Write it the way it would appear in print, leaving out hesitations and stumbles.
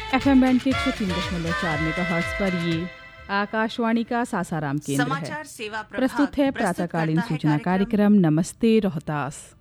FM band के 103.4 megahertz पर ये आकाशवाणी का सासाराम केंद्र है। समाचार सेवा प्रभाग प्रस्तुत है प्रातःकालीन सूचना कार्यक्रम नमस्ते रोहतास।